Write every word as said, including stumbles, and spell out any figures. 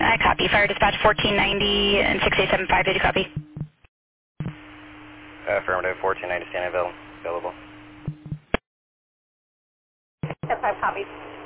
I copy. Fire dispatch fourteen ninety and six eight seven five, did you copy? Affirmative, fourteen ninety standing available. ten five copies.